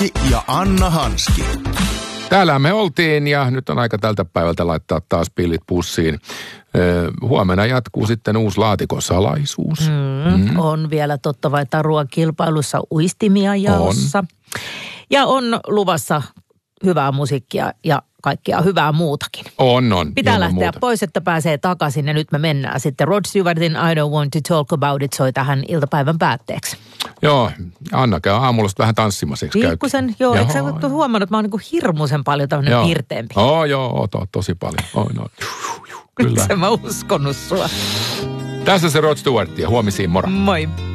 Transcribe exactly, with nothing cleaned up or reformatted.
Ja Anna Hanski. Täällä me oltiin ja nyt on aika tältä päivältä laittaa taas pillit pussiin. Öö, huomenna jatkuu sitten uusi laatikosalaisuus. Mm, mm. On vielä totta vai tarua kilpailussa uistimia jaossa. On. Ja on luvassa hyvää musiikkia ja kaikkea hyvää muutakin. On, on. Pitää lähteä muuta pois, että pääsee takaisin ja nyt me mennään sitten. Rod Stewartin I Don't Want to Talk About It soi tähän iltapäivän päätteeksi. Joo, Anna käy aamulla vähän tanssimassa. Pikkusen, joo. Eikö sä ole huomannut, että mä oon niin kuin hirmuisen paljon tämmöinen piirteempi? Oo, joo, to, tosi paljon. Oi, no. Kyllä. Miksi mä uskonut sua? Tässä se Rod Stewart ja huomisiin, moro. Moi.